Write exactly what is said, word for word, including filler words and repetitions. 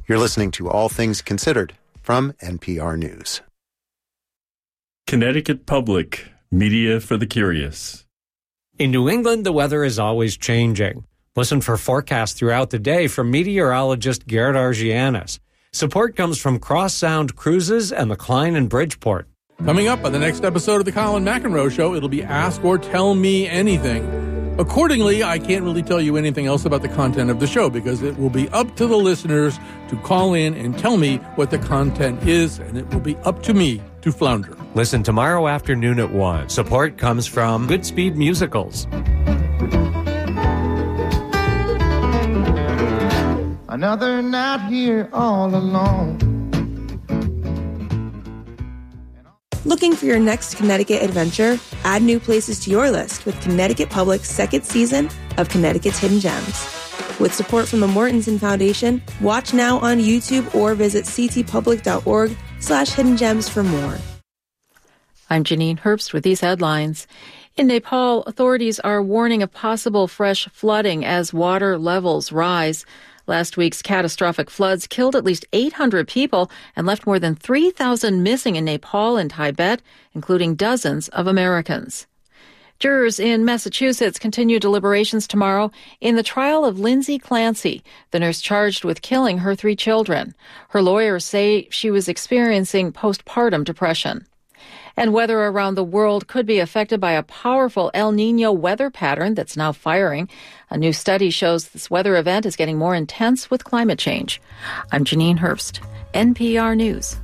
You're listening to All Things Considered from N P R News. Connecticut Public, media for the curious. In New England, the weather is always changing. Listen for forecasts throughout the day from meteorologist Garrett Argianis. Support comes from Cross Sound Cruises and the Klein in Bridgeport. Coming up on the next episode of the Colin McEnroe Show, it'll be Ask or Tell Me Anything. Accordingly, I can't really tell you anything else about the content of the show because it will be up to the listeners to call in and tell me what the content is, and it will be up to me to flounder. Listen tomorrow afternoon at one. Support comes from Goodspeed Musicals. Another night here all alone. Looking for your next Connecticut adventure? Add new places to your list with Connecticut Public's second season of Connecticut's Hidden Gems. With support from the Mortensen Foundation, watch now on YouTube or visit ctpublic.org slash hidden gems for more. I'm Janine Herbst with these headlines. In Nepal, authorities are warning of possible fresh flooding as water levels rise. Last week's catastrophic floods killed at least eight hundred people and left more than three thousand missing in Nepal and Tibet, including dozens of Americans. Jurors in Massachusetts continue deliberations tomorrow in the trial of Lindsay Clancy, the nurse charged with killing her three children. Her lawyers say she was experiencing postpartum depression. And weather around the world could be affected by a powerful El Niño weather pattern that's now firing. A new study shows this weather event is getting more intense with climate change. I'm Janine Herbst, N P R News.